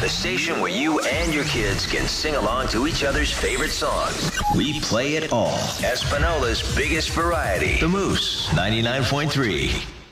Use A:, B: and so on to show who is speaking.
A: the station where you and your kids can sing along to each other's favorite songs. We play it all. Espinola's biggest variety. The Moose, 99.3.